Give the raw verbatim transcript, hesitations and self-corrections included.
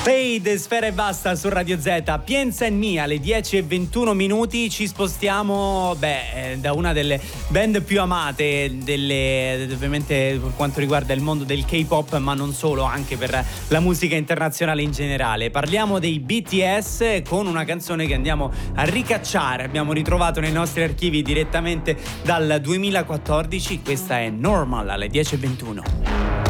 Fade, Sfera e Basta su Radio Z. Piensa in Me alle dieci e ventuno minuti. Ci spostiamo beh, da una delle band più amate delle, ovviamente per quanto riguarda il mondo del K-pop, ma non solo, anche per la musica internazionale in generale. Parliamo dei B T S con una canzone che andiamo a ricacciare, abbiamo ritrovato nei nostri archivi direttamente dal duemilaquattordici. Questa è Normal alle dieci e ventuno.